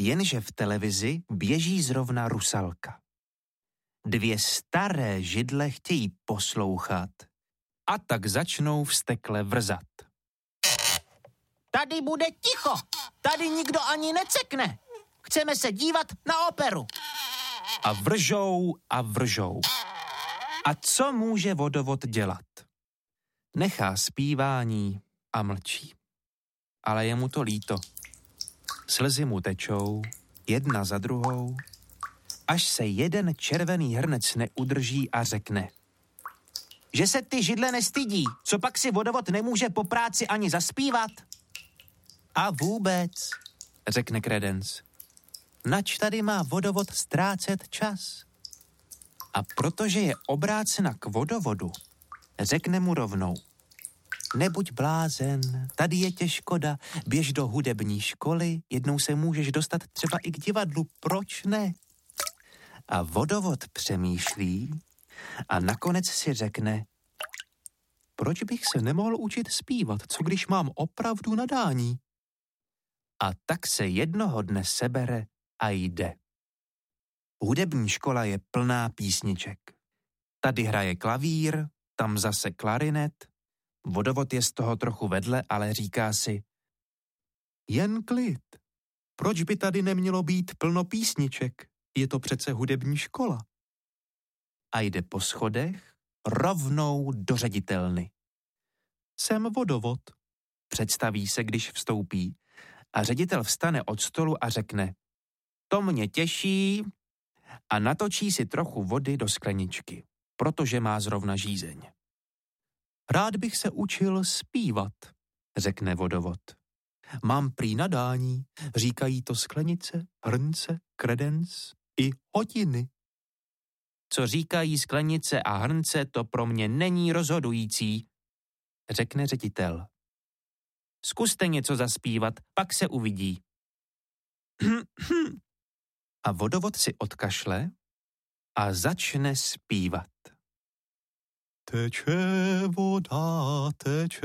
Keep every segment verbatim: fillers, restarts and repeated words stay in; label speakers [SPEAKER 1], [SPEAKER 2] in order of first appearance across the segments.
[SPEAKER 1] Jenže v televizi běží zrovna Rusalka. Dvě staré židle chtějí poslouchat a tak začnou vztekle vrzat.
[SPEAKER 2] Tady bude ticho, tady nikdo ani necekne. Chceme se dívat na operu.
[SPEAKER 1] A vržou a vržou. A co může vodovod dělat? Nechá zpívání a mlčí. Ale je mu to líto. Slzy mu tečou, jedna za druhou, až se jeden červený hrnec neudrží a řekne:
[SPEAKER 2] Že se ty židle nestydí, co pak si vodovod nemůže po práci ani zaspívat?
[SPEAKER 1] A vůbec, řekne Credence, nač tady má vodovod ztrácet čas? A protože je obrácena k vodovodu, řekne mu rovnou: Nebuď blázen, tady je tě škoda, běž do hudební školy, jednou se můžeš dostat třeba i k divadlu, proč ne? A vodovod přemýšlí a nakonec si řekne: Proč bych se nemohl učit zpívat, co když mám opravdu nadání? A tak se jednoho dne sebere a jde. Hudební škola je plná písniček. Tady hraje klavír, tam zase klarinet. Vodovod je z toho trochu vedle, ale říká si: Jen klid. Proč by tady nemělo být plno písniček? Je to přece hudební škola. A jde po schodech rovnou do ředitelny. Jsem vodovod, představí se, když vstoupí, a ředitel vstane od stolu a řekne: To mě těší, a natočí si trochu vody do skleničky, protože má zrovna žízeň. Rád bych se učil zpívat, řekne vodovod. Mám prý nadání, říkají to sklenice, hrnce, Credence i hodiny. Co říkají sklenice a hrnce, to pro mě není rozhodující, řekne ředitel. Zkuste něco zaspívat, pak se uvidí. A vodovod si odkašle a začne zpívat. Teče voda, teče.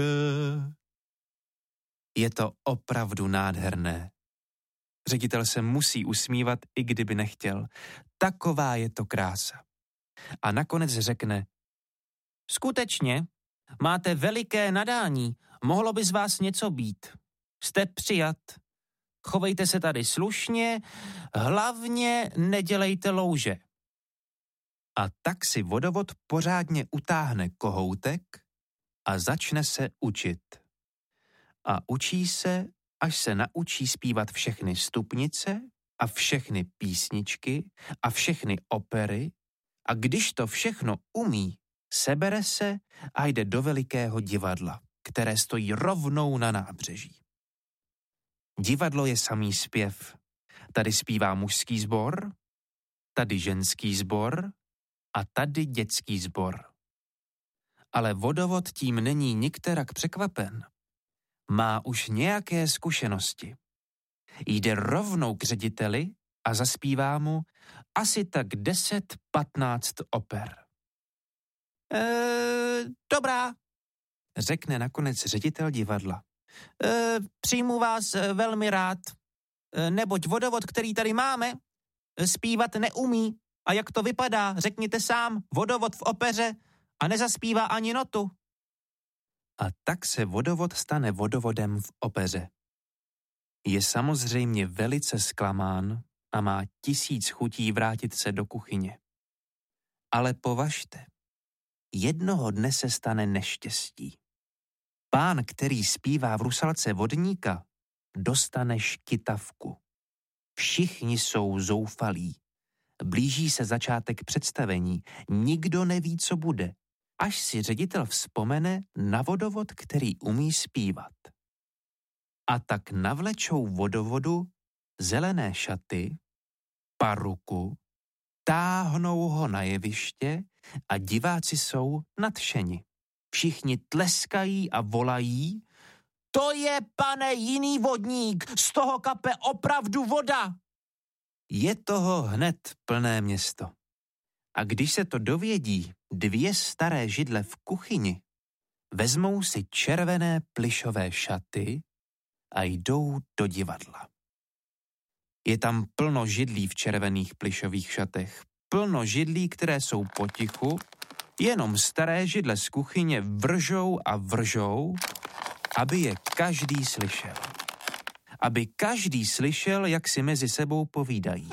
[SPEAKER 1] Je to opravdu nádherné. Ředitel se musí usmívat, i kdyby nechtěl. Taková je to krása. A nakonec řekne: Skutečně, máte veliké nadání, mohlo by z vás něco být. Jste přijat. Chovejte se tady slušně, hlavně nedělejte louže. A tak si vodovod pořádně utáhne kohoutek a začne se učit. A učí se, až se naučí zpívat všechny stupnice a všechny písničky a všechny opery, a když to všechno umí, sebere se a jde do velikého divadla, které stojí rovnou na nábřeží. Divadlo je samý zpěv. Tady zpívá mužský sbor, tady ženský sbor a tady dětský sbor. Ale vodovod tím není nikterak překvapen. Má už nějaké zkušenosti. Jde rovnou k řediteli a zaspívá mu asi tak deset patnáct oper. E, dobrá, řekne nakonec ředitel divadla. E, přijmu vás velmi rád, e, neboť vodovod, který tady máme, zpívat neumí. A jak to vypadá, řekněte sám, vodovod v opeře a nezaspívá ani notu. A tak se vodovod stane vodovodem v opeře. Je samozřejmě velice zklamán a má tisíc chutí vrátit se do kuchyně. Ale považte, jednoho dne se stane neštěstí. Pán, který zpívá v Rusalce vodníka, dostane škytavku. Všichni jsou zoufalí. Blíží se začátek představení, nikdo neví, co bude, až si ředitel vzpomene na vodovod, který umí zpívat. A tak navlečou vodovodu zelené šaty, paruku, táhnou ho na jeviště a diváci jsou nadšeni. Všichni tleskají a volají: To je, pane, jiný vodník, z toho kape opravdu voda. Je toho hned plné město. A když se to dovědí dvě staré židle v kuchyni, vezmou si červené plyšové šaty a jdou do divadla. Je tam plno židlí v červených plyšových šatech. Plno židlí, které jsou potichu, jenom staré židle z kuchyně vržou a vržou, aby je každý slyšel. Aby každý slyšel, jak si mezi sebou povídají.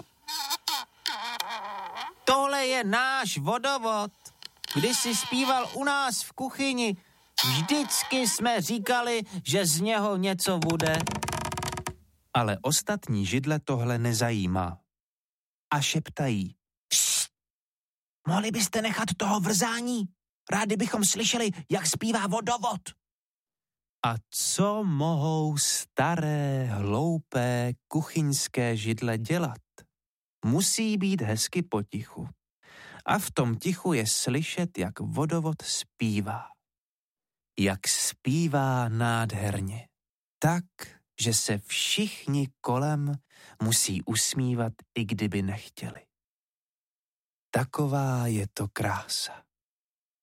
[SPEAKER 2] Tohle je náš vodovod. Když jsi zpíval u nás v kuchyni, vždycky jsme říkali, že z něho něco bude.
[SPEAKER 1] Ale ostatní židle tohle nezajímá. A šeptají.
[SPEAKER 2] Pšt, mohli byste nechat toho vrzání? Rádi bychom slyšeli, jak zpívá vodovod.
[SPEAKER 1] A co mohou staré, hloupé, kuchyňské židle dělat? Musí být hezky potichu. A v tom tichu je slyšet, jak vodovod zpívá. Jak zpívá nádherně. Tak, že se všichni kolem musí usmívat, i kdyby nechtěli. Taková je to krása.